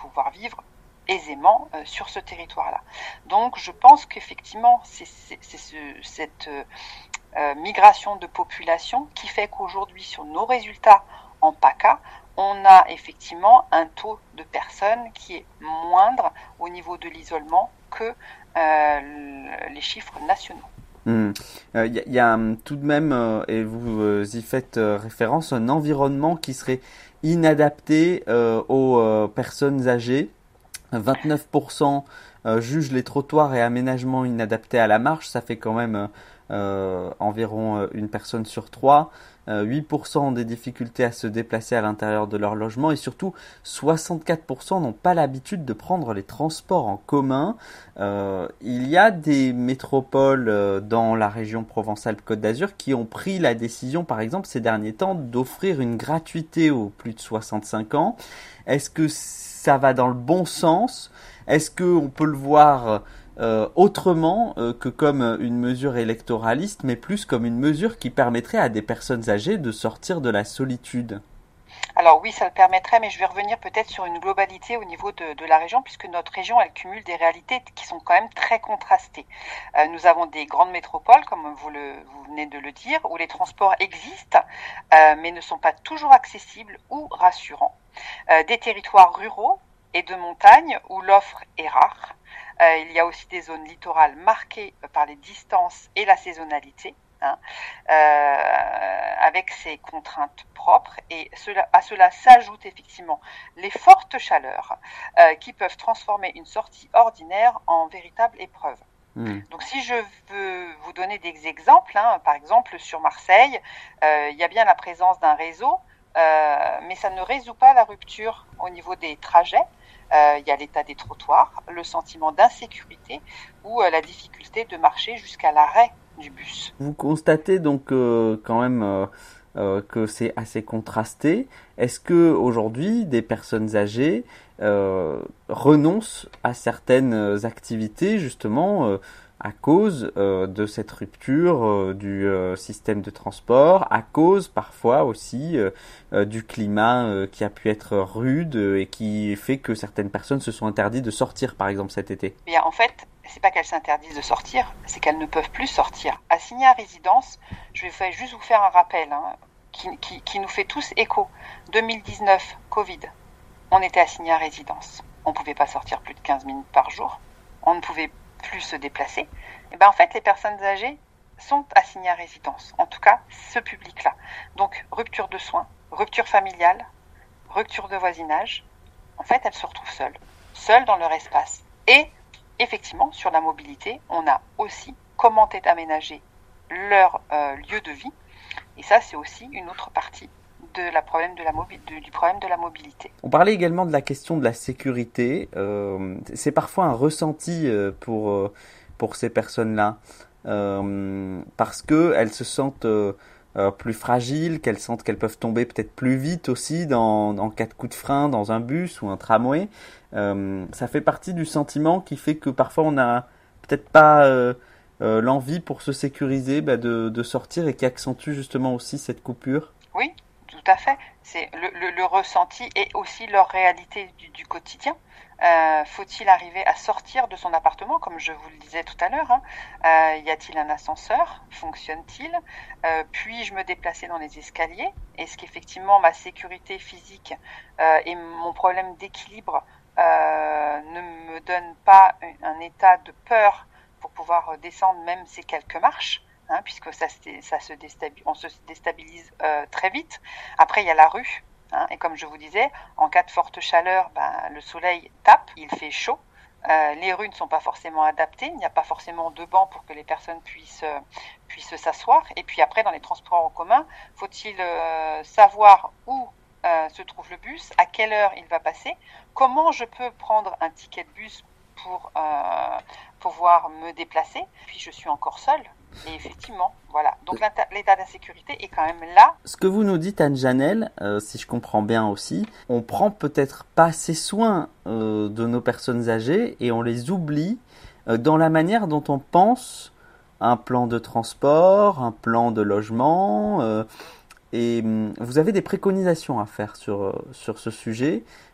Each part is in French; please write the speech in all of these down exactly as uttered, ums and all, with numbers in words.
pouvoir vivre aisément euh, sur ce territoire-là. Donc je pense qu'effectivement, c'est, c'est, c'est ce, cette euh, migration de population qui fait qu'aujourd'hui, sur nos résultats en PACA, on a effectivement un taux de personnes qui est moindre au niveau de l'isolement que euh, les chiffres nationaux. Il mmh. euh, y, y a tout de même, euh, et vous euh, y faites euh, référence, un environnement qui serait inadapté euh, aux euh, personnes âgées. vingt-neuf pour cent euh, jugent les trottoirs et aménagements inadaptés à la marche. Ça fait quand même euh, environ une personne sur trois. Euh, huit pour cent ont des difficultés à se déplacer à l'intérieur de leur logement et surtout soixante-quatre pour cent n'ont pas l'habitude de prendre les transports en commun. Euh, il y a des métropoles euh, dans la région Provence-Alpes-Côte d'Azur qui ont pris la décision, par exemple, ces derniers temps, d'offrir une gratuité aux plus de soixante-cinq ans. Est-ce que ça va dans le bon sens? Est-ce qu'on peut le voir euh, autrement euh, que comme une mesure électoraliste, mais plus comme une mesure qui permettrait à des personnes âgées de sortir de la solitude? Alors oui, ça le permettrait, mais je vais revenir peut-être sur une globalité au niveau de, de la région, puisque notre région, elle cumule des réalités qui sont quand même très contrastées. Euh, nous avons des grandes métropoles, comme vous, le, vous venez de le dire, où les transports existent, euh, mais ne sont pas toujours accessibles ou rassurants. Euh, des territoires ruraux et de montagne où l'offre est rare. Euh, il y a aussi des zones littorales marquées par les distances et la saisonnalité. Hein, euh, avec ses contraintes propres, et cela, à cela s'ajoutent effectivement les fortes chaleurs euh, qui peuvent transformer une sortie ordinaire en véritable épreuve. Mmh. Donc si je veux vous donner des exemples, hein, par exemple sur Marseille, euh, il y a bien la présence d'un réseau, euh, mais ça ne résout pas la rupture au niveau des trajets. Euh, il y a l'état des trottoirs, le sentiment d'insécurité ou euh, la difficulté de marcher jusqu'à l'arrêt du bus. Vous constatez donc euh, quand même euh, euh, que c'est assez contrasté. Est-ce que aujourd'hui des personnes âgées euh, renoncent à certaines activités justement euh, à cause euh, de cette rupture euh, du euh, système de transport, à cause parfois aussi euh, euh, du climat euh, qui a pu être rude euh, et qui fait que certaines personnes se sont interdites de sortir par exemple cet été? Bien, en fait, c'est pas qu'elles s'interdisent de sortir, c'est qu'elles ne peuvent plus sortir. Assignées à résidence, je vais juste vous faire un rappel hein, qui, qui, qui nous fait tous écho. deux mille dix-neuf, Covid, on était assignés à résidence. On ne pouvait pas sortir plus de quinze minutes par jour. On ne pouvait plus se déplacer. Et ben en fait, les personnes âgées sont assignées à résidence. En tout cas, ce public-là. Donc, rupture de soins, rupture familiale, rupture de voisinage. En fait, elles se retrouvent seules. Seules dans leur espace. Et effectivement, sur la mobilité, on a aussi comment est aménagé leur euh, lieu de vie. Et ça, c'est aussi une autre partie de la problème de la mobi- de, du problème de la mobilité. On parlait également de la question de la sécurité. Euh, c'est parfois un ressenti euh, pour, euh, pour ces personnes-là. Euh, parce qu'elles se sentent euh, euh, plus fragiles, qu'elles sentent qu'elles peuvent tomber peut-être plus vite aussi dans, en cas de coup de frein dans un bus ou un tramway. Euh, ça fait partie du sentiment qui fait que parfois on n'a peut-être pas euh, euh, l'envie pour se sécuriser bah, de, de sortir et qui accentue justement aussi cette coupure. Oui, tout à fait. C'est le, le, le ressenti et aussi leur réalité du, du quotidien. Euh, faut-il arriver à sortir de son appartement, comme je vous le disais tout à l'heure hein euh, y a-t-il un ascenseur? Fonctionne-t-il? euh, Puis-je me déplacer dans les escaliers? Est-ce qu'effectivement ma sécurité physique euh, et mon problème d'équilibre euh, ne me donnent pas un état de peur pour pouvoir descendre même ces quelques marches? Hein, puisque ça, ça se déstabilise, on se déstabilise euh, très vite. Après, il y a la rue. Hein, et comme je vous disais, en cas de forte chaleur, ben, le soleil tape, il fait chaud. Euh, les rues ne sont pas forcément adaptées. Il n'y a pas forcément de bancs pour que les personnes puissent, euh, puissent s'asseoir. Et puis après, dans les transports en commun, faut-il euh, savoir où euh, se trouve le bus, à quelle heure il va passer, comment je peux prendre un ticket de bus pour euh, pouvoir me déplacer. Puis je suis encore seule. Et effectivement, voilà. Donc l'état d'insécurité est quand même là. Ce que vous nous dites, Anne Janelle, euh, si je comprends bien aussi, on prend peut-être pas assez soin euh, de nos personnes âgées et on les oublie euh, dans la manière dont on pense un plan de transport, un plan de logement. Euh, et euh, vous avez des préconisations à faire sur, euh, sur ce sujet.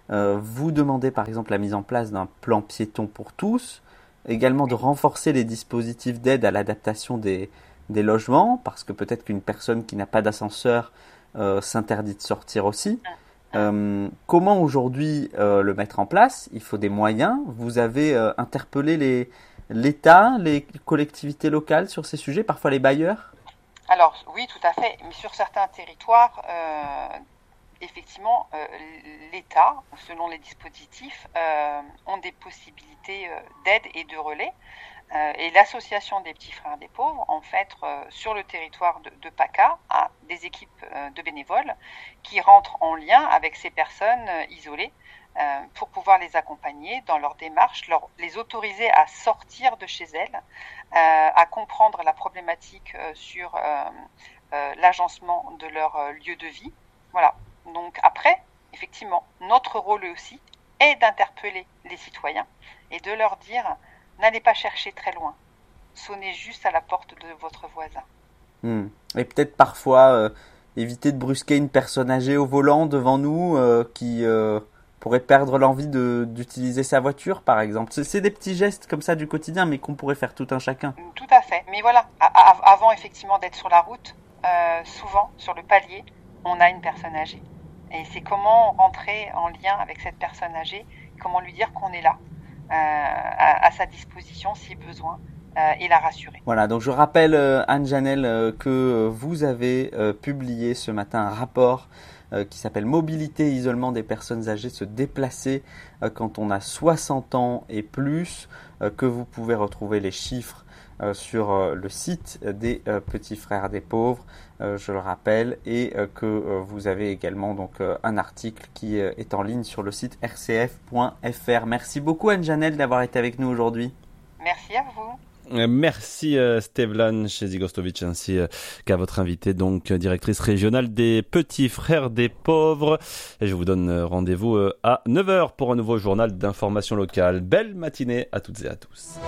Euh, vous demandez par exemple la mise en place d'un plan piéton pour tous, également de renforcer les dispositifs d'aide à l'adaptation des, des logements, parce que peut-être qu'une personne qui n'a pas d'ascenseur euh, s'interdit de sortir aussi. Euh, comment aujourd'hui euh, le mettre en place? Il faut des moyens. Vous avez euh, interpellé les, l'État, les collectivités locales sur ces sujets, parfois les bailleurs? Alors oui, tout à fait. Mais sur certains territoires, euh, effectivement, euh, l'État, selon les dispositifs, euh, ont des possibilités euh, d'aide et de relais. Euh, et l'association des petits frères des pauvres, en fait, euh, sur le territoire de, de PACA, a des équipes euh, de bénévoles qui rentrent en lien avec ces personnes euh, isolées euh, pour pouvoir les accompagner dans leur démarche, leur, les autoriser à sortir de chez elles, euh, à comprendre la problématique euh, sur euh, euh, l'agencement de leur euh, lieu de vie. Voilà. Donc après, effectivement, notre rôle aussi est d'interpeller les citoyens et de leur dire: n'allez pas chercher très loin, sonnez juste à la porte de votre voisin. Mmh. Et peut-être parfois euh, éviter de brusquer une personne âgée au volant devant nous euh, qui euh, pourrait perdre l'envie de, d'utiliser sa voiture, par exemple. C'est, c'est des petits gestes comme ça du quotidien, mais qu'on pourrait faire tout un chacun. Tout à fait. Mais voilà, à, à, avant effectivement d'être sur la route, euh, souvent sur le palier, on a une personne âgée. Et c'est comment rentrer en lien avec cette personne âgée, comment lui dire qu'on est là. Euh, à, à sa disposition si besoin euh, et la rassurer. Voilà, donc je rappelle euh, Anne Janel euh, que vous avez euh, publié ce matin un rapport euh, qui s'appelle Mobilité et isolement des personnes âgées, se déplacer euh, quand on a soixante ans et plus, euh, que vous pouvez retrouver les chiffres euh, sur euh, le site des euh, Petits Frères des Pauvres, euh, je le rappelle, et euh, que euh, vous avez également donc euh, un article qui euh, est en ligne sur le site r c f point f r. Merci beaucoup Anne Janel d'avoir été avec nous aujourd'hui. Merci à vous. Merci euh, Stevlan Chezigostovic, ainsi euh, qu'à votre invitée, donc directrice régionale des Petits Frères des Pauvres. Et je vous donne euh, rendez-vous euh, à neuf heures pour un nouveau journal d'information locale. Belle matinée à toutes et à tous.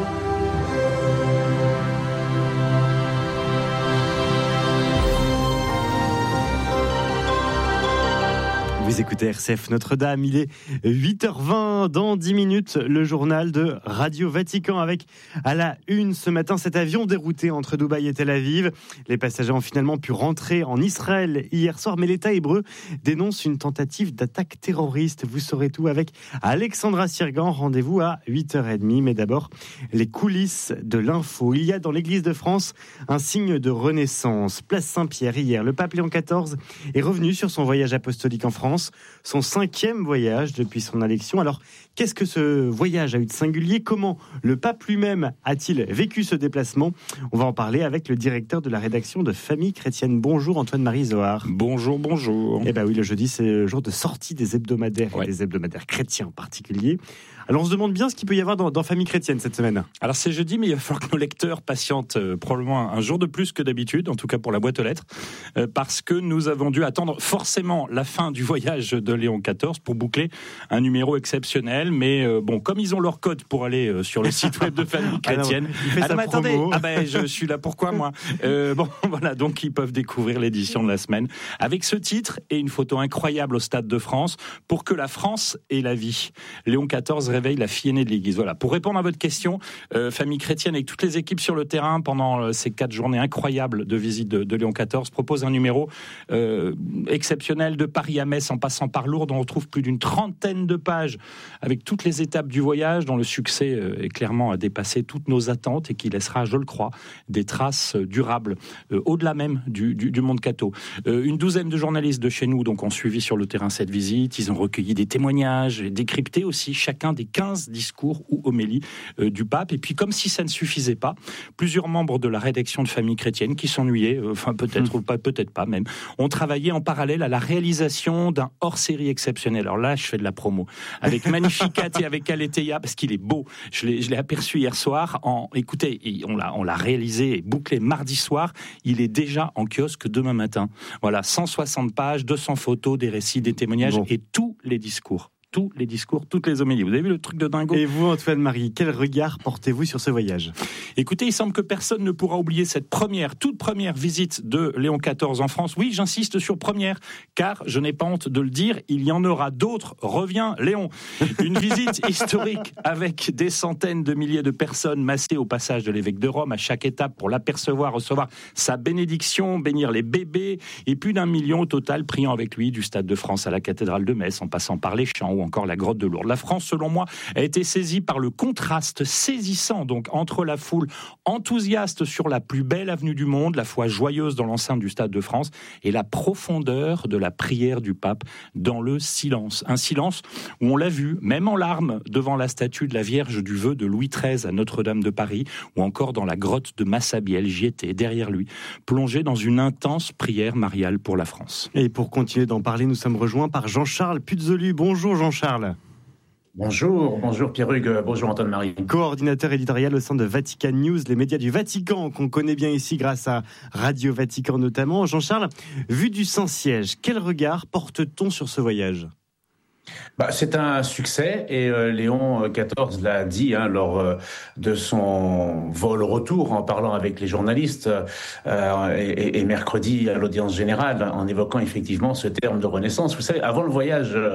Vous écoutez R C F Notre-Dame, il est huit heures vingt, dans dix minutes, le journal de Radio Vatican avec à la une ce matin cet avion dérouté entre Dubaï et Tel Aviv. Les passagers ont finalement pu rentrer en Israël hier soir, mais l'État hébreu dénonce une tentative d'attaque terroriste. Vous saurez tout avec Alexandra Sirgan, rendez-vous à huit heures trente. Mais d'abord, les coulisses de l'info. Il y a dans l'Église de France un signe de renaissance. Place Saint-Pierre, hier, le pape Léon quatorze est revenu sur son voyage apostolique en France. Son cinquième voyage depuis son élection. Alors, qu'est-ce que ce voyage a eu de singulier? Comment le pape lui-même a-t-il vécu ce déplacement? On va en parler avec le directeur de la rédaction de Famille Chrétienne. Bonjour Antoine-Marie Zohar. Bonjour, bonjour. Eh bien oui, le jeudi, c'est le jour de sortie des hebdomadaires, ouais. et des hebdomadaires chrétiens en particulier. Alors on se demande bien ce qu'il peut y avoir dans, dans Famille Chrétienne cette semaine. Alors c'est jeudi, mais il va falloir que nos lecteurs patientent euh, probablement un jour de plus que d'habitude, en tout cas pour la boîte aux lettres, euh, parce que nous avons dû attendre forcément la fin du voyage de Léon quatorze pour boucler un numéro exceptionnel. Mais euh, bon, comme ils ont leur code pour aller euh, sur le site web de Famille Chrétienne, ah non, il fait ah sa non, promo. attendez, ah ben je suis là pourquoi moi euh, Bon voilà, donc ils peuvent découvrir l'édition de la semaine avec ce titre et une photo incroyable au Stade de France pour que la France ait la vie. Léon quatorze réveille la fille aînée de l'Église. Voilà. Pour répondre à votre question, euh, Famille Chrétienne avec toutes les équipes sur le terrain pendant euh, ces quatre journées incroyables de visite de, de Léon quatorze propose un numéro euh, exceptionnel de Paris à Metz en passant par Lourdes. On retrouve plus d'une trentaine de pages avec toutes les étapes du voyage dont le succès euh, est clairement à dépasser toutes nos attentes et qui laissera, je le crois, des traces euh, durables euh, au-delà même du, du, du monde catho. Euh, une douzaine de journalistes de chez nous donc ont suivi sur le terrain cette visite. Ils ont recueilli des témoignages et décrypté aussi chacun des quinze discours ou homélies euh, du pape. Et puis, comme si ça ne suffisait pas, plusieurs membres de la rédaction de Famille Chrétienne qui s'ennuyaient, euh, enfin peut-être mmh. ou pas, peut-être pas même, ont travaillé en parallèle à la réalisation d'un hors-série exceptionnel. Alors là, je fais de la promo. Avec Magnificat et avec Aletheia, parce qu'il est beau. Je l'ai, je l'ai aperçu hier soir. En, écoutez, on l'a, on l'a réalisé et bouclé mardi soir. Il est déjà en kiosque demain matin. Voilà, cent soixante pages, deux cents photos, des récits, des témoignages bon. et tous les discours. tous les discours, toutes les homélies. Vous avez vu le truc de dingo ? Et vous, Antoine-Marie, quel regard portez-vous sur ce voyage ? Écoutez, il semble que personne ne pourra oublier cette première, toute première visite de Léon quatorze en France. Oui, j'insiste sur première, car je n'ai pas honte de le dire, il y en aura d'autres. Reviens, Léon. Une visite historique avec des centaines de milliers de personnes massées au passage de l'évêque de Rome à chaque étape pour l'apercevoir, recevoir sa bénédiction, bénir les bébés, et plus d'un million au total priant avec lui du Stade de France à la cathédrale de Metz, en passant par les champs ou encore la grotte de Lourdes. La France, selon moi, a été saisie par le contraste saisissant donc entre la foule enthousiaste sur la plus belle avenue du monde, la foi joyeuse dans l'enceinte du Stade de France, et la profondeur de la prière du pape dans le silence. Un silence où on l'a vu, même en larmes, devant la statue de la Vierge du Vœu de Louis treize à Notre-Dame de Paris, ou encore dans la grotte de Massabielle, j'y étais, derrière lui, plongé dans une intense prière mariale pour la France. Et pour continuer d'en parler, nous sommes rejoints par Jean-Charles Puzolu. Bonjour Jean-Charles. Bonjour, bonjour Pierre-Hugues, bonjour Antoine-Marie. Coordinateur éditorial au sein de Vatican News, les médias du Vatican qu'on connaît bien ici grâce à Radio Vatican notamment. Jean-Charles, vu du Saint-Siège, quel regard porte-t-on sur ce voyage ? Bah, c'est un succès et euh, Léon quatorze l'a dit hein, lors euh, de son vol retour en parlant avec les journalistes euh, et, et mercredi à l'audience générale en évoquant effectivement ce terme de renaissance. Vous savez, avant le voyage, euh,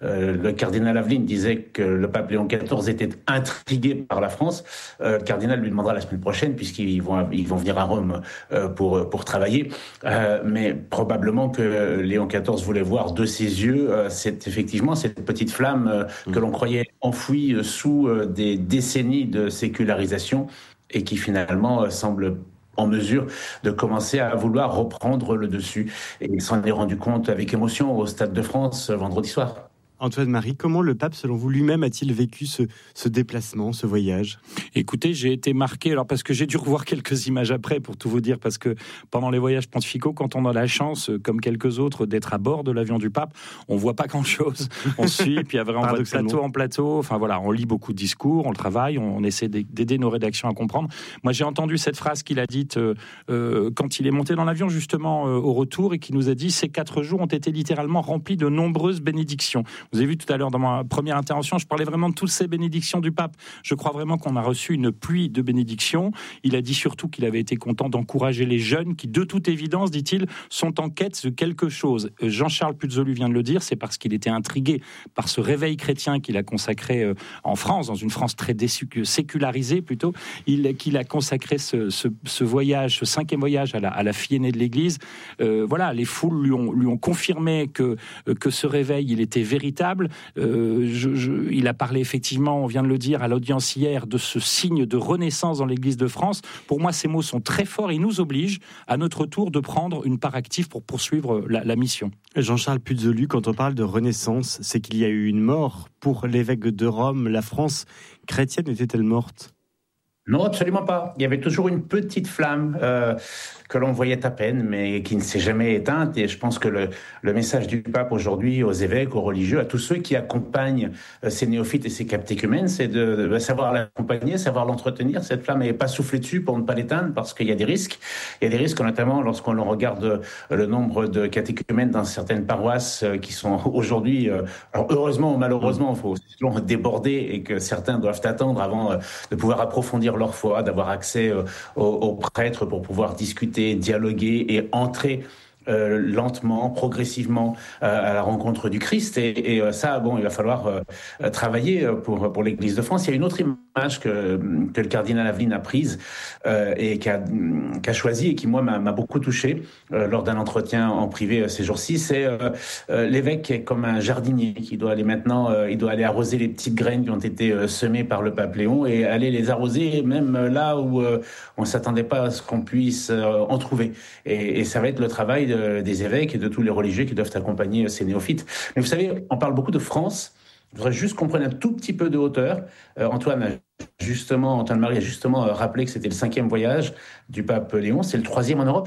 le cardinal Aveline disait que le pape Léon quatorze était intrigué par la France. Euh, le cardinal lui demandera la semaine prochaine puisqu'ils vont, ils vont venir à Rome euh, pour, pour travailler. Euh, mais probablement que Léon quatorze voulait voir de ses yeux euh, c'est effectivement cette petite flamme euh, que l'on croyait enfouie euh, sous euh, des décennies de sécularisation et qui finalement euh, semble en mesure de commencer à vouloir reprendre le dessus. Et il s'en est rendu compte avec émotion au Stade de France euh, vendredi soir. Antoine-Marie, comment le pape, selon vous, lui-même a-t-il vécu ce, ce déplacement, ce voyage ? Écoutez, j'ai été marqué, alors parce que j'ai dû revoir quelques images après, pour tout vous dire, parce que pendant les voyages pontificaux, quand on a la chance, comme quelques autres, d'être à bord de l'avion du pape, on voit pas grand-chose. On suit, puis après on va de plateau en plateau, enfin voilà, on lit beaucoup de discours, on le travaille, on essaie d'aider nos rédactions à comprendre. Moi, j'ai entendu cette phrase qu'il a dite euh, euh, quand il est monté dans l'avion, justement, euh, au retour, et qui nous a dit « Ces quatre jours ont été littéralement remplis de nombreuses bénédictions ». Vous avez vu tout à l'heure dans ma première intervention, je parlais vraiment de toutes ces bénédictions du pape. Je crois vraiment qu'on a reçu une pluie de bénédictions. Il a dit surtout qu'il avait été content d'encourager les jeunes qui, de toute évidence, dit-il, sont en quête de quelque chose. Jean-Charles Puzolu vient de le dire, c'est parce qu'il était intrigué par ce réveil chrétien qu'il a consacré en France, dans une France très sécularisée plutôt, il, qu'il a consacré ce, ce, ce voyage, ce cinquième voyage à la, à la fille aînée de l'Église. Euh, voilà, les foules lui ont, lui ont confirmé que, que ce réveil, il était véritable. Euh, je, je, il a parlé effectivement, on vient de le dire à l'audience hier, de ce signe de renaissance dans l'Église de France. Pour moi, ces mots sont très forts et ils nous obligent à notre tour de prendre une part active pour poursuivre la, la mission. Jean-Charles Puzolu, quand on parle de renaissance, c'est qu'il y a eu une mort pour l'évêque de Rome. La France chrétienne était-elle morte ? Non, absolument pas. Il y avait toujours une petite flamme euh, que l'on voyait à peine, mais qui ne s'est jamais éteinte. Et je pense que le, le message du pape aujourd'hui aux évêques, aux religieux, à tous ceux qui accompagnent euh, ces néophytes et ces catéchumènes, c'est de, de savoir l'accompagner, savoir l'entretenir. Cette flamme n'est pas soufflée dessus pour ne pas l'éteindre, parce qu'il y a des risques. Il y a des risques, notamment lorsqu'on regarde le nombre de catéchumènes dans certaines paroisses euh, qui sont aujourd'hui, euh, alors heureusement ou malheureusement, il faut selon déborder et que certains doivent attendre avant euh, de pouvoir approfondir leur foi, d'avoir accès euh, aux, aux prêtres pour pouvoir discuter, dialoguer et entrer euh, lentement, progressivement euh, à la rencontre du Christ. Et, et euh, ça, bon, il va falloir euh, travailler pour, pour l'Église de France. Il y a une autre image que, que le cardinal Aveline a prise euh, et qu'a, qu'a choisie et qui, moi, m'a, m'a beaucoup touché euh, lors d'un entretien en privé euh, ces jours-ci. C'est euh, euh, l'évêque qui est comme un jardinier qui doit aller maintenant, euh, il doit aller arroser les petites graines qui ont été euh, semées par le pape Léon et aller les arroser même là où euh, on ne s'attendait pas à ce qu'on puisse euh, en trouver. Et, et ça va être le travail de, des évêques et de tous les religieux qui doivent accompagner ces néophytes. Mais vous savez, on parle beaucoup de France. Je voudrais juste qu'on prenne un tout petit peu de hauteur. Euh, Antoine a justement, Antoine-Marie a justement rappelé que c'était le cinquième voyage du pape Léon. C'est le troisième en Europe.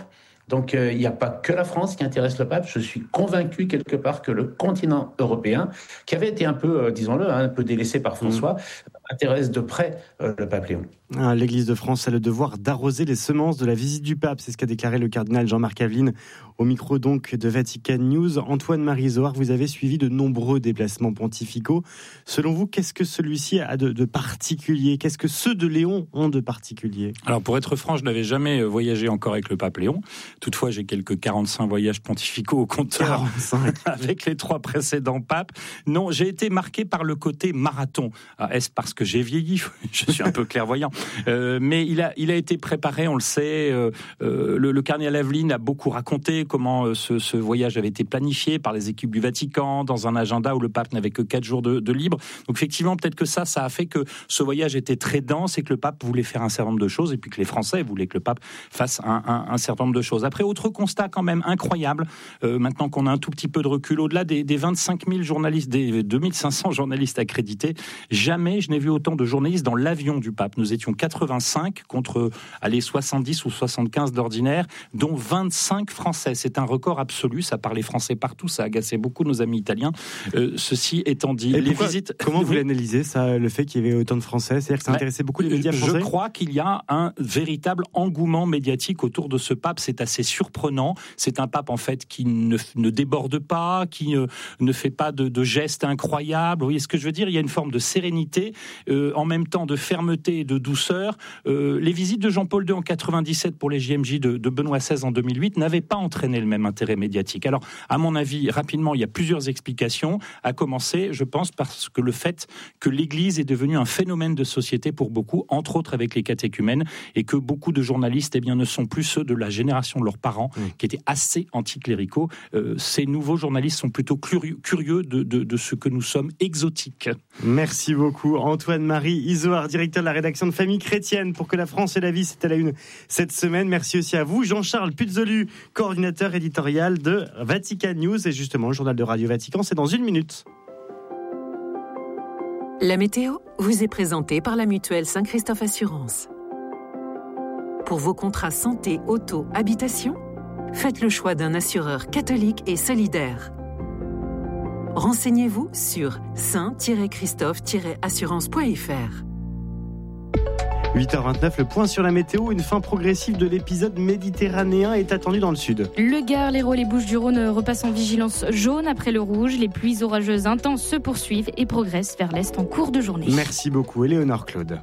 Donc euh, il n'y a pas que la France qui intéresse le pape. Je suis convaincu quelque part que le continent européen, qui avait été un peu, euh, disons-le, hein, un peu délaissé par François, mmh. intéresse de près euh, le pape Léon. L'Église de France a le devoir d'arroser les semences de la visite du pape. C'est ce qu'a déclaré le cardinal Jean-Marc Aveline au micro donc de Vatican News. Antoine-Marie Zohar, vous avez suivi de nombreux déplacements pontificaux. Selon vous, qu'est-ce que celui-ci a de, de particulier ? Qu'est-ce que ceux de Léon ont de particulier ? Alors pour être franc, je n'avais jamais voyagé encore avec le pape Léon. Toutefois, j'ai quelques quarante-cinq voyages pontificaux au compteur quarante-cinq avec les trois précédents papes. Non, j'ai été marqué par le côté marathon. Alors, est-ce parce que j'ai vieilli ? Je suis un peu clairvoyant. Euh, mais il a, il a été préparé, on le sait. Euh, euh, le, le cardinal Aveline a beaucoup raconté comment euh, ce, ce voyage avait été planifié par les équipes du Vatican dans un agenda où le pape n'avait que quatre jours de, de libre. Donc effectivement, peut-être que ça, ça a fait que ce voyage était très dense et que le pape voulait faire un certain nombre de choses et puis que les Français voulaient que le pape fasse un, un, un certain nombre de choses. Après, autre constat quand même incroyable, euh, maintenant qu'on a un tout petit peu de recul, au-delà des, des vingt-cinq mille journalistes, des deux mille cinq cents journalistes accrédités, jamais je n'ai vu autant de journalistes dans l'avion du pape. Nous étions quatre-vingt-cinq contre allez, soixante-dix ou soixante-quinze d'ordinaire, dont vingt-cinq Français. C'est un record absolu, ça parlait français partout, ça agaçait beaucoup nos amis italiens. Euh, ceci étant dit, et les pourquoi, visites... Comment vous l'analysez, ça, le fait qu'il y avait autant de Français ? C'est-à-dire que ça intéressait beaucoup les médias français ? Je crois qu'il y a un véritable engouement médiatique autour de ce pape, c'est assez surprenant. C'est un pape en fait qui ne, ne déborde pas, qui euh, ne fait pas de, de gestes incroyables. Vous voyez ce que je veux dire ? Il y a une forme de sérénité, euh, en même temps de fermeté et de douceur. Euh, les visites de Jean-Paul deux en quatre-vingt-dix-sept pour les J M J de, de Benoît seize en deux mille huit n'avaient pas entraîné le même intérêt médiatique. Alors, à mon avis, rapidement, il y a plusieurs explications. À commencer, je pense, parce que le fait que l'Église est devenue un phénomène de société pour beaucoup, entre autres avec les catéchumènes, et que beaucoup de journalistes eh bien, ne sont plus ceux de la génération de leurs parents, mmh. qui étaient assez anticléricaux. Euh, ces nouveaux journalistes sont plutôt curieux, curieux de, de, de ce que nous sommes exotiques. Merci beaucoup, Antoine-Marie Izoard, directeur de la rédaction de Famille Chrétienne, pour que la France et la vie, c'était à la une cette semaine. Merci aussi à vous, Jean-Charles Puzolu, coordinateur éditorial de Vatican News. Et justement, le journal de Radio Vatican, c'est dans une minute. La météo vous est présentée par la mutuelle Saint-Christophe Assurance. Pour vos contrats santé, auto, habitation, faites le choix d'un assureur catholique et solidaire. Renseignez-vous sur saint christophe assurance point f r. huit heures vingt-neuf, le point sur la météo. Une fin progressive de l'épisode méditerranéen est attendue dans le sud. Le Gard, l'Hérault, les Bouches-du-Rhône repassent en vigilance jaune après le rouge. Les pluies orageuses intenses se poursuivent et progressent vers l'est en cours de journée. Merci beaucoup, Éléonore Claude.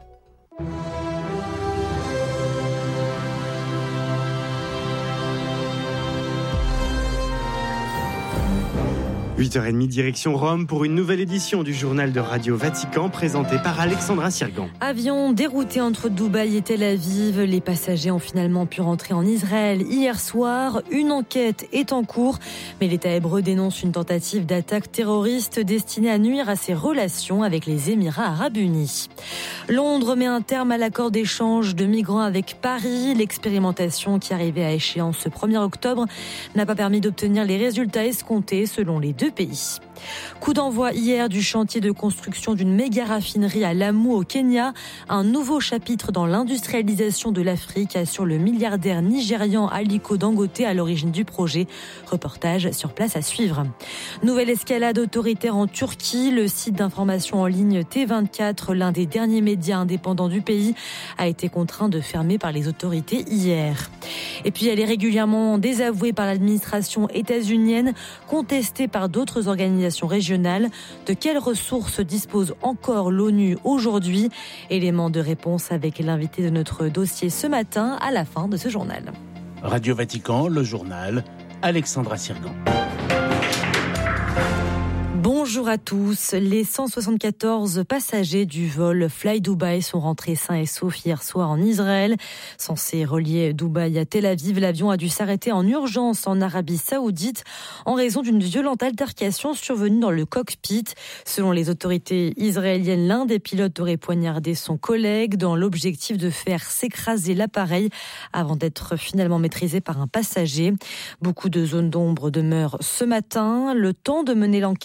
huit heures trente, direction Rome pour une nouvelle édition du journal de Radio Vatican présenté par Alexandra Sirgan. Avion dérouté entre Dubaï et Tel Aviv, les passagers ont finalement pu rentrer en Israël hier soir. Une enquête est en cours, mais l'État hébreu dénonce une tentative d'attaque terroriste destinée à nuire à ses relations avec les Émirats arabes unis. Londres met un terme à l'accord d'échange de migrants avec Paris. L'expérimentation qui arrivait à échéance ce premier octobre n'a pas permis d'obtenir les résultats escomptés selon les deux pays. Coup d'envoi hier du chantier de construction d'une méga raffinerie à Lamu au Kenya. Un nouveau chapitre dans l'industrialisation de l'Afrique, assure le milliardaire nigérian Aliko Dangote à l'origine du projet. Reportage sur place à suivre. Nouvelle escalade autoritaire en Turquie. Le site d'information en ligne T vingt-quatre, l'un des derniers médias indépendants du pays, a été contraint de fermer par les autorités hier. Et puis elle est régulièrement désavouée par l'administration états-unienne, contestée par d'autres organisations régionales. De quelles ressources dispose encore l'ONU aujourd'hui ? Élément de réponse avec l'invité de notre dossier ce matin à la fin de ce journal. Radio Vatican, le journal, Alexandra Sirgan. Bonjour à tous. Les cent soixante-quatorze passagers du vol Fly Dubai sont rentrés sains et saufs hier soir en Israël. Censé relier Dubaï à Tel Aviv, l'avion a dû s'arrêter en urgence en Arabie Saoudite en raison d'une violente altercation survenue dans le cockpit. Selon les autorités israéliennes, l'un des pilotes aurait poignardé son collègue dans l'objectif de faire s'écraser l'appareil avant d'être finalement maîtrisé par un passager. Beaucoup de zones d'ombre demeurent ce matin. Le temps de mener l'enquête,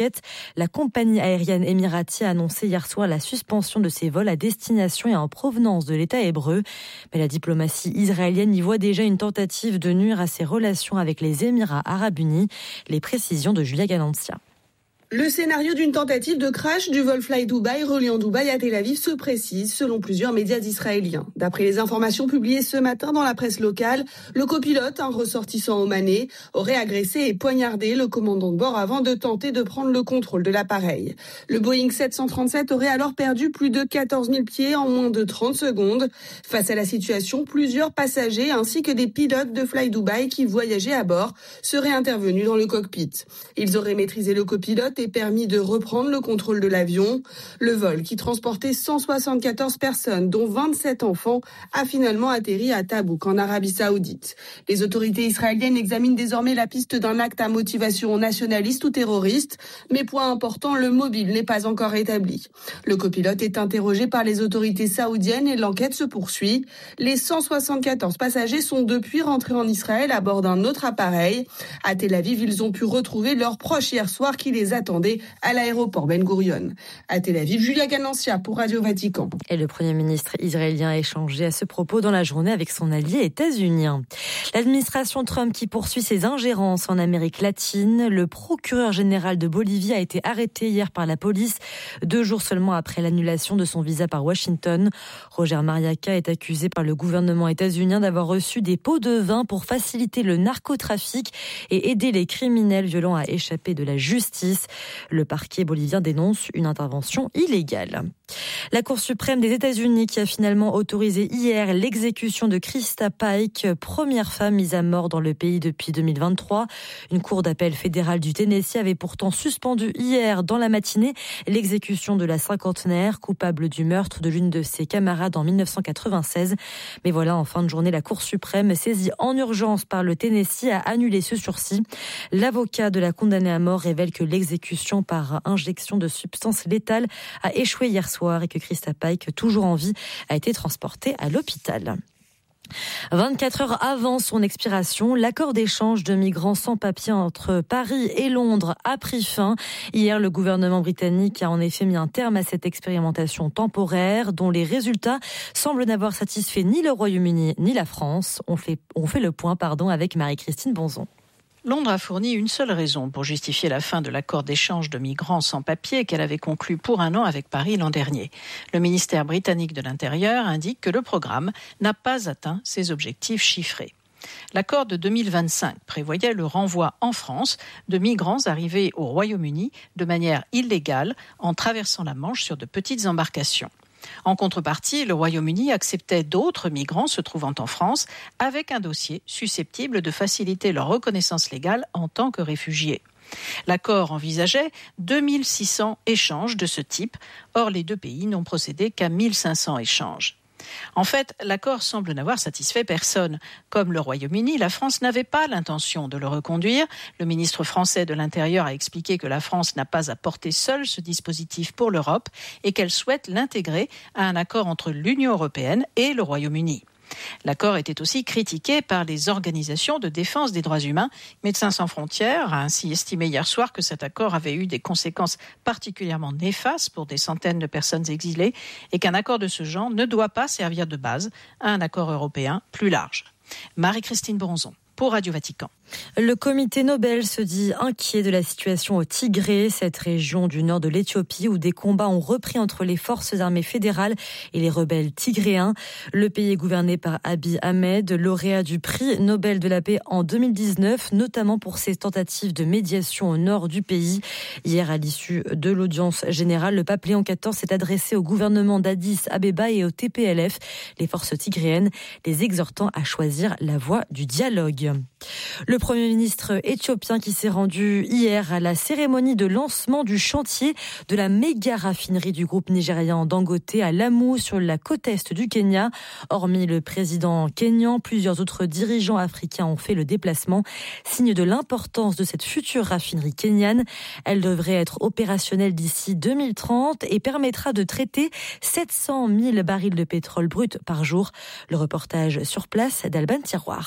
La compagnie aérienne émirati a annoncé hier soir la suspension de ses vols à destination et en provenance de l'État hébreu. Mais la diplomatie israélienne y voit déjà une tentative de nuire à ses relations avec les Émirats arabes unis. Les précisions de Julia Ganancia. Le scénario d'une tentative de crash du vol Fly Dubai reliant Dubaï à Tel Aviv se précise selon plusieurs médias israéliens. D'après les informations publiées ce matin dans la presse locale, le copilote, un ressortissant omanais, aurait agressé et poignardé le commandant de bord avant de tenter de prendre le contrôle de l'appareil. Le Boeing sept cent trente-sept aurait alors perdu plus de quatorze mille pieds en moins de trente secondes. Face à la situation, plusieurs passagers ainsi que des pilotes de Fly Dubai qui voyageaient à bord seraient intervenus dans le cockpit. Ils auraient maîtrisé le copilote et permis de reprendre le contrôle de l'avion. Le vol, qui transportait cent soixante-quatorze personnes, dont vingt-sept enfants, a finalement atterri à Tabouk, en Arabie Saoudite. Les autorités israéliennes examinent désormais la piste d'un acte à motivation nationaliste ou terroriste, mais point important, le mobile n'est pas encore établi. Le copilote est interrogé par les autorités saoudiennes et l'enquête se poursuit. Les cent soixante-quatorze passagers sont depuis rentrés en Israël à bord d'un autre appareil. À Tel Aviv, ils ont pu retrouver leurs proches hier soir qui les attendaient à l'aéroport Ben Gurion. À Tel Aviv, Julia Ganancia pour Radio Vatican. Et le Premier ministre israélien a échangé à ce propos dans la journée avec son allié états-unien. L'administration Trump qui poursuit ses ingérences en Amérique latine. Le procureur général de Bolivie a été arrêté hier par la police, deux jours seulement après l'annulation de son visa par Washington. Roger Mariaca est accusé par le gouvernement états-unien d'avoir reçu des pots de vin pour faciliter le narcotrafic et aider les criminels violents à échapper de la justice. Le parquet bolivien dénonce une intervention illégale. La Cour suprême des États-Unis qui a finalement autorisé hier l'exécution de Krista Pike, première femme mise à mort dans le pays depuis deux mille vingt-trois. Une cour d'appel fédérale du Tennessee avait pourtant suspendu hier dans la matinée l'exécution de la cinquantenaire, coupable du meurtre de l'une de ses camarades en mille neuf cent quatre-vingt-seize. Mais voilà, en fin de journée, la Cour suprême, saisie en urgence par le Tennessee, a annulé ce sursis. L'avocat de la condamnée à mort révèle que l'exécution par injection de substances létales a échoué hier soir et que Krista Pike, toujours en vie, a été transportée à l'hôpital. vingt-quatre heures avant son expiration, l'accord d'échange de migrants sans papier entre Paris et Londres a pris fin. Hier, le gouvernement britannique a en effet mis un terme à cette expérimentation temporaire dont les résultats semblent n'avoir satisfait ni le Royaume-Uni ni la France. On fait, on fait le point pardon, avec Marie-Christine Bonzon. Londres a fourni une seule raison pour justifier la fin de l'accord d'échange de migrants sans papier qu'elle avait conclu pour un an avec Paris l'an dernier. Le ministère britannique de l'Intérieur indique que le programme n'a pas atteint ses objectifs chiffrés. L'accord de deux mille vingt-cinq prévoyait le renvoi en France de migrants arrivés au Royaume-Uni de manière illégale en traversant la Manche sur de petites embarcations. En contrepartie, le Royaume-Uni acceptait d'autres migrants se trouvant en France avec un dossier susceptible de faciliter leur reconnaissance légale en tant que réfugiés. L'accord envisageait deux mille six cents échanges de ce type. Or, les deux pays n'ont procédé qu'à mille cinq cents échanges. En fait, l'accord semble n'avoir satisfait personne. Comme le Royaume-Uni, la France n'avait pas l'intention de le reconduire. Le ministre français de l'Intérieur a expliqué que la France n'a pas à porter seule ce dispositif pour l'Europe et qu'elle souhaite l'intégrer à un accord entre l'Union européenne et le Royaume-Uni. L'accord était aussi critiqué par les organisations de défense des droits humains. Médecins sans frontières a ainsi estimé hier soir que cet accord avait eu des conséquences particulièrement néfastes pour des centaines de personnes exilées et qu'un accord de ce genre ne doit pas servir de base à un accord européen plus large. Marie-Christine Bronzon pour Radio Vatican. Le comité Nobel se dit inquiet de la situation au Tigré, cette région du nord de l'Éthiopie où des combats ont repris entre les forces armées fédérales et les rebelles tigréens. Le pays est gouverné par Abiy Ahmed, lauréat du prix Nobel de la paix en deux mille dix-neuf, notamment pour ses tentatives de médiation au nord du pays. Hier, à l'issue de l'audience générale, le pape Léon quatorze s'est adressé au gouvernement d'Addis Abeba et au T P L F, les forces tigréennes, les exhortant à choisir la voie du dialogue. Le Premier ministre éthiopien qui s'est rendu hier à la cérémonie de lancement du chantier de la méga raffinerie du groupe nigérian Dangote à Lamu sur la côte est du Kenya. Hormis le président kényan, plusieurs autres dirigeants africains ont fait le déplacement, signe de l'importance de cette future raffinerie kenyane. Elle devrait être opérationnelle d'ici deux mille trente et permettra de traiter sept cent mille barils de pétrole brut par jour. Le reportage sur place d'Alban Tiroir.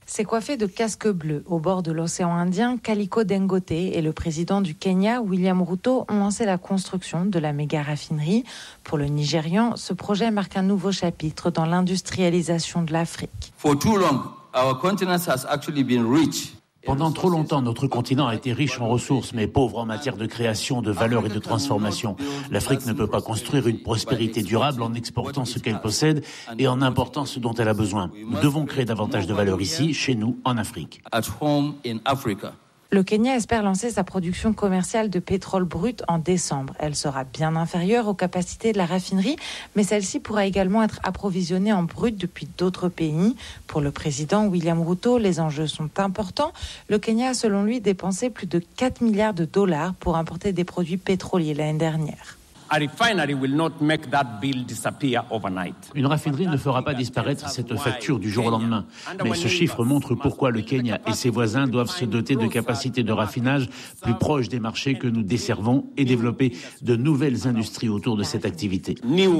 C'est coiffé de casques bleus au bord de l'océan Indien. Aliko Dangote et le président du Kenya, William Ruto, ont lancé la construction de la méga raffinerie. Pour le Nigérian, ce projet marque un nouveau chapitre dans l'industrialisation de l'Afrique. For too long, our continent has actually been rich. Pendant trop longtemps, notre continent a été riche en ressources, mais pauvre en matière de création, de valeur et de transformation. L'Afrique ne peut pas construire une prospérité durable en exportant ce qu'elle possède et en important ce dont elle a besoin. Nous devons créer davantage de valeur ici, chez nous, en Afrique. At home in Africa. Le Kenya espère lancer sa production commerciale de pétrole brut en décembre. Elle sera bien inférieure aux capacités de la raffinerie, mais celle-ci pourra également être approvisionnée en brut depuis d'autres pays. Pour le président William Ruto, les enjeux sont importants. Le Kenya a selon lui dépensé plus de quatre milliards de dollars pour importer des produits pétroliers l'année dernière. Une raffinerie ne fera pas disparaître cette facture du jour au lendemain. Mais ce chiffre montre pourquoi le Kenya et ses voisins doivent se doter de capacités de raffinage plus proches des marchés que nous desservons et développer de nouvelles industries autour de cette activité.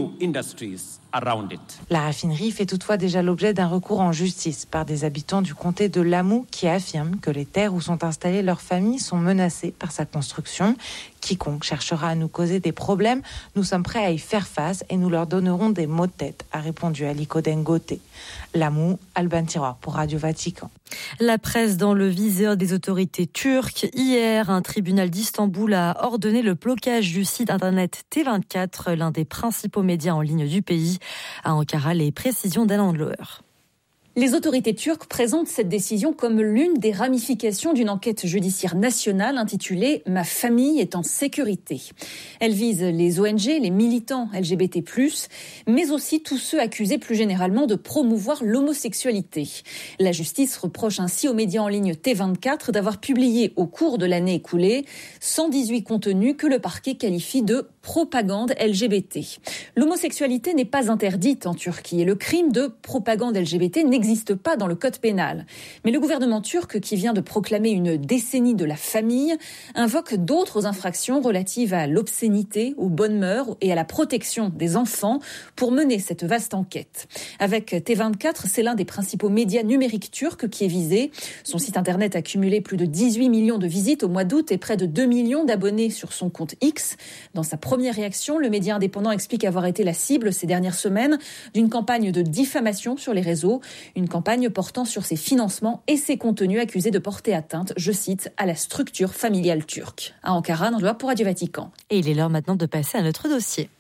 La raffinerie fait toutefois déjà l'objet d'un recours en justice par des habitants du comté de Lamu qui affirment que les terres où sont installées leurs familles sont menacées par sa construction. Quiconque cherchera à nous causer des problèmes, nous sommes prêts à y faire face et nous leur donnerons des maux de tête, a répondu Aliko Dangote. Lamu, Alban Tiroir pour Radio Vatican. La presse dans le viseur des autorités turques. Hier, un tribunal d'Istanbul a ordonné le blocage du site internet T vingt-quatre, l'un des principaux médias en ligne du pays. À Ankara, les précisions d'Alain Loer. Les autorités turques présentent cette décision comme l'une des ramifications d'une enquête judiciaire nationale intitulée « Ma famille est en sécurité ». Elle vise les O N G, les militants L G B T plus, mais aussi tous ceux accusés plus généralement de promouvoir l'homosexualité. La justice reproche ainsi aux médias en ligne T vingt-quatre d'avoir publié au cours de l'année écoulée cent dix-huit contenus que le parquet qualifie de propagande L G B T. L'homosexualité n'est pas interdite en Turquie et le crime de propagande L G B T n'existe pas dans le code pénal. Mais le gouvernement turc, qui vient de proclamer une décennie de la famille, invoque d'autres infractions relatives à l'obscénité, aux bonnes mœurs et à la protection des enfants pour mener cette vaste enquête. Avec T vingt-quatre, c'est l'un des principaux médias numériques turcs qui est visé. Son site internet a cumulé plus de dix-huit millions de visites au mois d'août et près de deux millions d'abonnés sur son compte X. Dans sa première réaction, le média indépendant explique avoir été la cible ces dernières semaines d'une campagne de diffamation sur les réseaux. Une campagne portant sur ses financements et ses contenus accusés de porter atteinte, je cite, à la structure familiale turque. À Ankara, Nandloa pour Radio Vatican. Et il est l'heure maintenant de passer à notre dossier.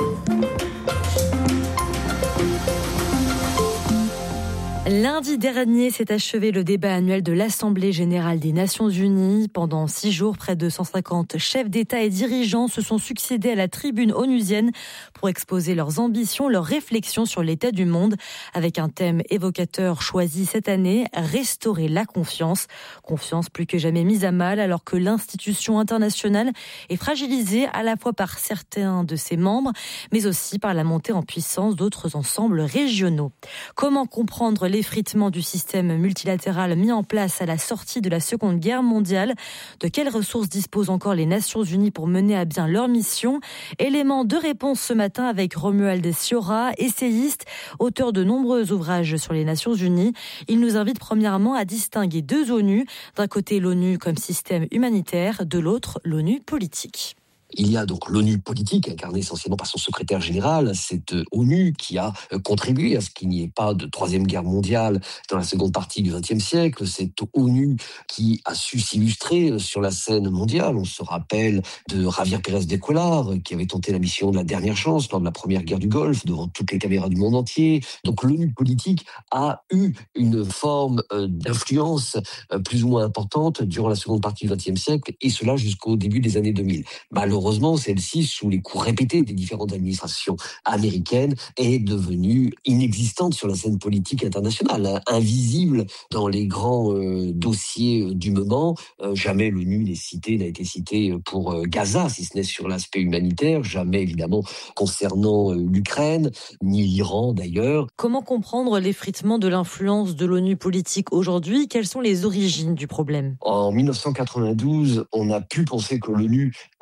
Lundi dernier s'est achevé le débat annuel de l'Assemblée générale des Nations unies. Pendant six jours, près de cent cinquante chefs d'État et dirigeants se sont succédés à la tribune onusienne pour exposer leurs ambitions, leurs réflexions sur l'état du monde, avec un thème évocateur choisi cette année, restaurer la confiance. Confiance plus que jamais mise à mal alors que l'institution internationale est fragilisée à la fois par certains de ses membres, mais aussi par la montée en puissance d'autres ensembles régionaux. Comment comprendre l'effritement du système multilatéral mis en place à la sortie de la Seconde Guerre mondiale? De quelles ressources disposent encore les Nations Unies pour mener à bien leur mission? Élément de réponse ce matin avec Romuald Sciorra, essayiste, auteur de nombreux ouvrages sur les Nations Unies. Il nous invite premièrement à distinguer deux ONU. D'un côté, l'ONU comme système humanitaire, de l'autre, l'ONU politique. Il y a donc l'ONU politique, incarnée essentiellement par son secrétaire général, cette ONU qui a contribué à ce qu'il n'y ait pas de troisième guerre mondiale dans la seconde partie du vingtième siècle, cette ONU qui a su s'illustrer sur la scène mondiale. On se rappelle de Javier Pérez de Cuellar, qui avait tenté la mission de la dernière chance lors de la première guerre du Golfe, devant toutes les caméras du monde entier. Donc l'ONU politique a eu une forme d'influence plus ou moins importante durant la seconde partie du vingtième siècle, et cela jusqu'au début des années deux mille. Malheureusement, Malheureusement, celle-ci, sous les coups répétés des différentes administrations américaines, est devenue inexistante sur la scène politique internationale, invisible dans les grands euh, dossiers du moment. Euh, jamais l'ONU n'est citée, n'a été citée pour euh, Gaza, si ce n'est sur l'aspect humanitaire, jamais évidemment concernant euh, l'Ukraine, ni l'Iran d'ailleurs. Comment comprendre l'effritement de l'influence de l'ONU politique aujourd'hui? Quelles sont les origines du problème? En mille neuf cent quatre-vingt-douze, on a pu penser que l'ONU euh, libérait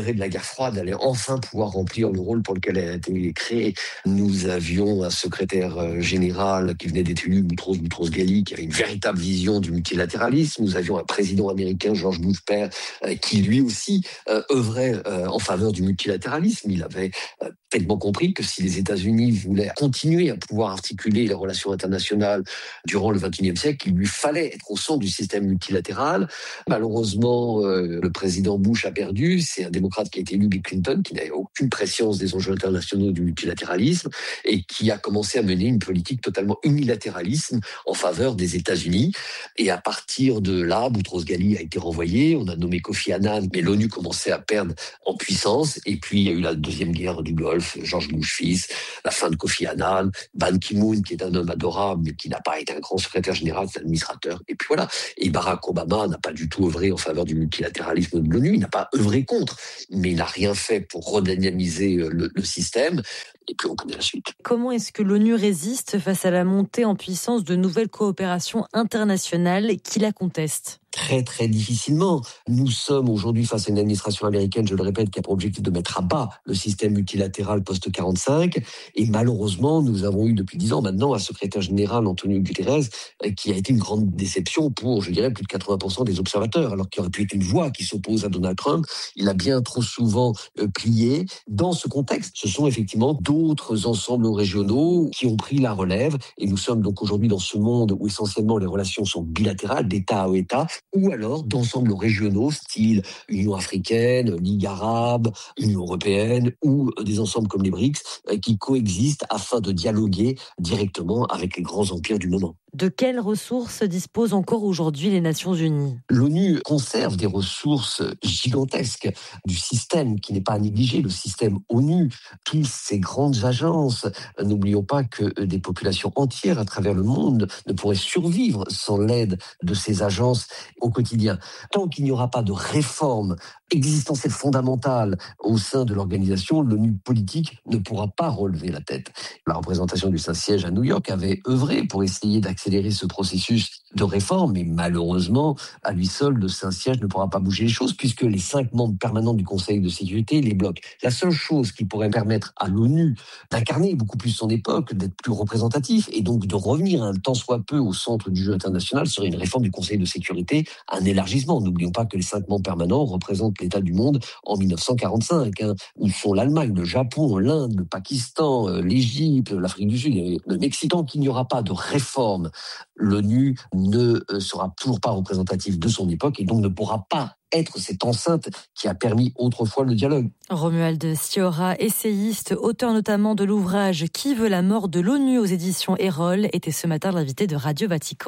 libérée de la guerre froide allait enfin pouvoir remplir le rôle pour lequel elle a été créée. Nous avions un secrétaire général qui venait d'être élu, Boutros Boutros-Ghali, qui avait une véritable vision du multilatéralisme. Nous avions un président américain, George Bush père, qui lui aussi euh, œuvrait euh, en faveur du multilatéralisme. Il avait euh, tellement compris que si les États-Unis voulaient continuer à pouvoir articuler les relations internationales durant le vingt et unième siècle, il lui fallait être au centre du système multilatéral. Malheureusement, euh, le président Bush a perdu. C'est un démocrate qui a été élu, Bill Clinton, qui n'avait aucune prescience des enjeux internationaux du multilatéralisme et qui a commencé à mener une politique totalement unilatéraliste en faveur des États-Unis. Et à partir de là, Boutros-Ghali a été renvoyé. On a nommé Kofi Annan, mais l'ONU commençait à perdre en puissance. Et puis, il y a eu la deuxième guerre du Golfe, George Bush fils, la fin de Kofi Annan, Ban Ki-moon, qui est un homme adorable, mais qui n'a pas été un grand secrétaire général, c'est un administrateur. Et puis voilà. Et Barack Obama n'a pas du tout œuvré en faveur du multilatéralisme de l'ONU. Il n'a pas œuvré contre, mais il n'a rien fait pour redynamiser le, le système. Et puis on connaît la suite. Comment est-ce que l'ONU résiste face à la montée en puissance de nouvelles coopérations internationales qui la contestent ? Très, très difficilement. Nous sommes aujourd'hui face à une administration américaine, je le répète, qui a pour objectif de mettre à bas le système multilatéral post-quarante-cinq. Et malheureusement, nous avons eu depuis dix ans maintenant un secrétaire général, Antonio Guterres, qui a été une grande déception pour, je dirais, plus de quatre-vingts pour cent des observateurs. Alors qu'il aurait pu être une voix qui s'oppose à Donald Trump, il a bien trop souvent euh, plié. Dans ce contexte, ce sont effectivement d'autres ensembles régionaux qui ont pris la relève. Et nous sommes donc aujourd'hui dans ce monde où essentiellement les relations sont bilatérales, d'État à État, ou alors d'ensembles régionaux, style Union africaine, Ligue arabe, Union européenne, ou des ensembles comme les BRICS, qui coexistent afin de dialoguer directement avec les grands empires du moment. De quelles ressources disposent encore aujourd'hui les Nations Unies ? L'ONU conserve des ressources gigantesques du système qui n'est pas à négliger, le système ONU, toutes ces grandes agences. N'oublions pas que des populations entières à travers le monde ne pourraient survivre sans l'aide de ces agences au quotidien. Tant qu'il n'y aura pas de réforme existentielle fondamentale au sein de l'organisation, l'ONU politique ne pourra pas relever la tête. La représentation du Saint-Siège à New York avait œuvré pour essayer d'accélérer ce processus de réforme, mais malheureusement, à lui seul, le Saint-Siège ne pourra pas bouger les choses puisque les cinq membres permanents du Conseil de sécurité les bloquent. La seule chose qui pourrait permettre à l'ONU d'incarner beaucoup plus son époque, d'être plus représentatif et donc de revenir un tant soit peu au centre du jeu international serait une réforme du Conseil de sécurité, un élargissement. N'oublions pas que les cinq membres permanents représentent l'état du monde en mille neuf cent quarante-cinq, hein, où sont l'Allemagne, le Japon, l'Inde, le Pakistan, euh, l'Égypte, l'Afrique du Sud, le Mexique. Tant qu'il n'y aura pas de réforme, l'ONU ne euh, sera toujours pas représentative de son époque et donc ne pourra pas être cette enceinte qui a permis autrefois le dialogue. Romuald Sciorra, essayiste, auteur notamment de l'ouvrage « Qui veut la mort de l'ONU » aux éditions Erol, était ce matin l'invité de Radio Vatican.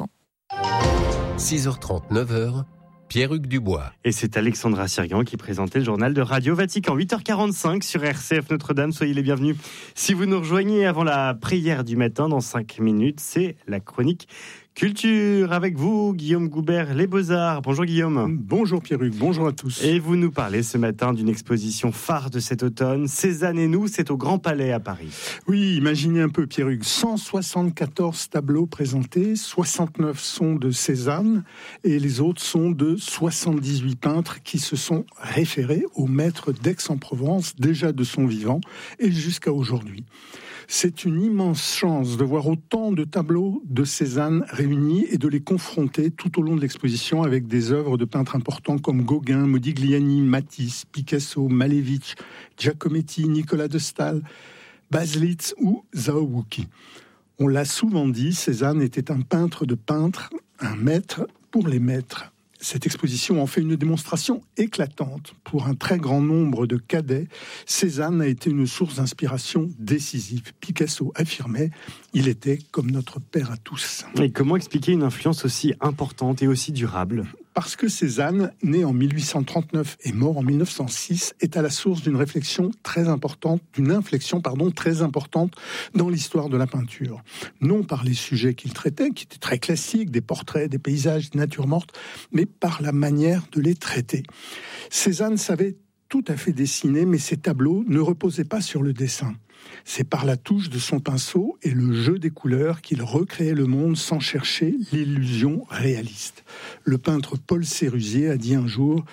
six heures trente, neuf heures, Pierre-Hugues Dubois. Et c'est Alexandra Sirgan qui présentait le journal de Radio Vatican. huit heures quarante-cinq sur R C F Notre-Dame, soyez les bienvenus. Si vous nous rejoignez avant la prière du matin, dans cinq minutes, c'est la chronique Culture avec vous, Guillaume Goubert, Les Beaux-Arts. Bonjour Guillaume. Bonjour Pierre-Hugues, bonjour à tous. Et vous nous parlez ce matin d'une exposition phare de cet automne, Cézanne et nous, c'est au Grand Palais à Paris. Oui, imaginez un peu Pierre-Hugues, cent soixante-quatorze tableaux présentés, soixante-neuf sont de Cézanne et les autres sont de soixante-dix-huit peintres qui se sont référés au maître d'Aix-en-Provence, déjà de son vivant et jusqu'à aujourd'hui. C'est une immense chance de voir autant de tableaux de Cézanne réunis et de les confronter tout au long de l'exposition avec des œuvres de peintres importants comme Gauguin, Modigliani, Matisse, Picasso, Malevich, Giacometti, Nicolas de Staël, Baselitz ou Zawuki. On l'a souvent dit, Cézanne était un peintre de peintres, un maître pour les maîtres. Cette exposition en fait une démonstration éclatante. Pour un très grand nombre de cadets, Cézanne a été une source d'inspiration décisive. Picasso affirmait « Il était comme notre père à tous ». Et comment expliquer une influence aussi importante et aussi durable ? Parce que Cézanne, né en mille huit cent trente-neuf et mort en mille neuf cent six, est à la source d'une réflexion très importante, d'une inflexion pardon, très importante dans l'histoire de la peinture. Non par les sujets qu'il traitait, qui étaient très classiques, des portraits, des paysages, des natures mortes, mais par la manière de les traiter. Cézanne savait tout à fait dessiner, mais ses tableaux ne reposaient pas sur le dessin. C'est par la touche de son pinceau et le jeu des couleurs qu'il recréait le monde sans chercher l'illusion réaliste. Le peintre Paul Sérusier a dit un jour «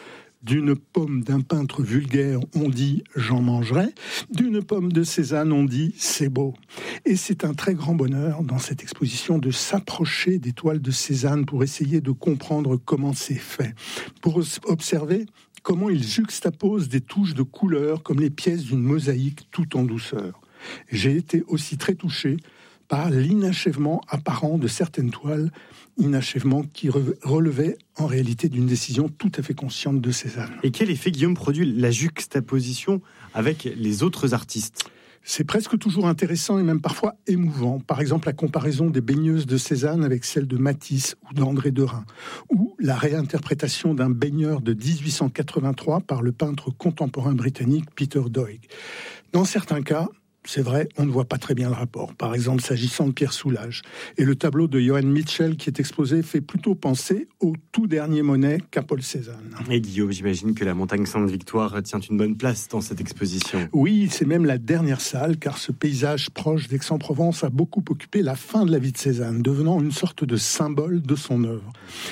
D'une pomme d'un peintre vulgaire, on dit « j'en mangerai ». D'une pomme de Cézanne, on dit « c'est beau ». Et c'est un très grand bonheur dans cette exposition de s'approcher des toiles de Cézanne pour essayer de comprendre comment c'est fait, pour observer comment il juxtapose des touches de couleurs comme les pièces d'une mosaïque tout en douceur. J'ai été aussi très touché par l'inachèvement apparent de certaines toiles, inachèvement qui relevait en réalité d'une décision tout à fait consciente de Cézanne. Et quel effet, Guillaume, produit la juxtaposition avec les autres artistes ? C'est presque toujours intéressant et même parfois émouvant. Par exemple, la comparaison des baigneuses de Cézanne avec celle de Matisse ou d'André Derain, ou la réinterprétation d'un baigneur de dix-huit cent quatre-vingt-trois par le peintre contemporain britannique Peter Doig. Dans certains cas, c'est vrai, on ne voit pas très bien le rapport. Par exemple, s'agissant de Pierre Soulages. Et le tableau de Johann Mitchell qui est exposé fait plutôt penser au tout dernier Monet qu'à Paul Cézanne. Et Guillaume, j'imagine que la montagne Sainte-Victoire tient une bonne place dans cette exposition. Oui, c'est même la dernière salle, car ce paysage proche d'Aix-en-Provence a beaucoup occupé la fin de la vie de Cézanne, devenant une sorte de symbole de son œuvre.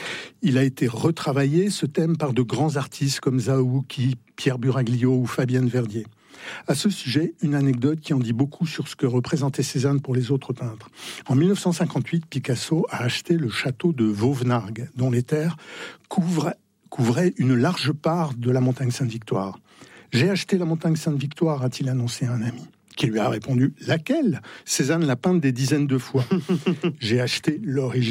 Il a été retravaillé, ce thème, par de grands artistes comme Zaouki, Pierre Buraglio ou Fabienne Verdier. À ce sujet, une anecdote qui en dit beaucoup sur ce que représentait Cézanne pour les autres peintres. En dix-neuf cent cinquante-huit, Picasso a acheté le château de Vauvenargues, dont les terres couvraient, couvraient une large part de la montagne Sainte-Victoire. « J'ai acheté la montagne Sainte-Victoire », a-t-il annoncé à un ami, qui lui a répondu « Laquelle ? Cézanne l'a peinte des dizaines de fois. »« J'ai acheté l'original »,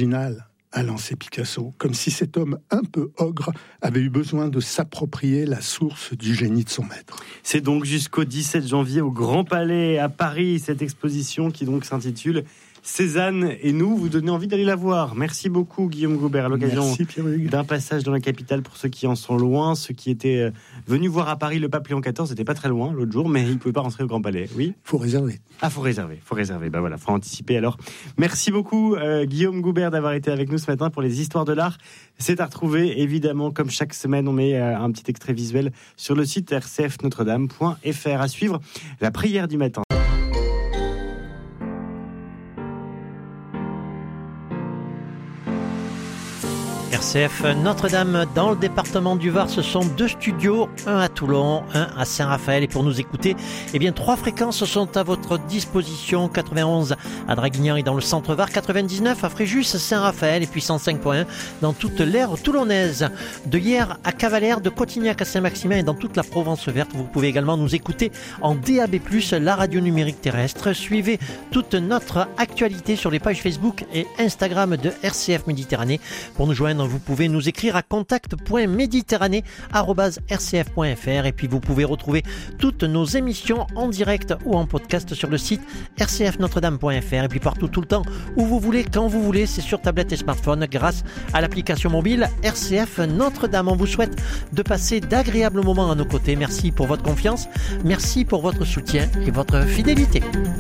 a lancé Picasso, comme si cet homme un peu ogre avait eu besoin de s'approprier la source du génie de son maître. C'est donc jusqu'au dix-sept janvier au Grand Palais à Paris, cette exposition qui donc s'intitule Cézanne et nous, vous donnez envie d'aller la voir. Merci beaucoup Guillaume Gaubert, à l'occasion d'un passage dans la capitale pour ceux qui en sont loin, ceux qui étaient venus voir à Paris le pape Léon quatorze, c'était pas très loin l'autre jour, mais ils ne pouvaient pas rentrer au Grand Palais. Oui, faut réserver. Ah, faut réserver, faut réserver. Bah voilà, faut anticiper alors. Merci beaucoup euh, Guillaume Gaubert d'avoir été avec nous ce matin pour les histoires de l'art. C'est à retrouver évidemment, comme chaque semaine, on met euh, un petit extrait visuel sur le site r c f notre dame point f r. À suivre la prière du matin. R C F Notre-Dame dans le département du Var, ce sont deux studios, un à Toulon, un à Saint-Raphaël. Et pour nous écouter, eh bien trois fréquences sont à votre disposition. quatre-vingt-onze à Draguignan et dans le centre Var, quatre-vingt-dix-neuf à Fréjus, Saint-Raphaël et puis cent cinq point un dans toute l'aire toulonnaise. De Hyères à Cavalère, de Cotignac à Saint-Maximin et dans toute la Provence verte. Vous pouvez également nous écouter en D A B plus, la radio numérique terrestre. Suivez toute notre actualité sur les pages Facebook et Instagram de R C F Méditerranée. Pour nous joindre, vous pouvez nous écrire à contact point méditerranée arobase r c f point f r et puis vous pouvez retrouver toutes nos émissions en direct ou en podcast sur le site r c f notre dame point f r et puis partout, tout le temps, où vous voulez, quand vous voulez, c'est sur tablette et smartphone grâce à l'application mobile R C F Notre-Dame. On vous souhaite de passer d'agréables moments à nos côtés. Merci pour votre confiance, merci pour votre soutien et votre fidélité.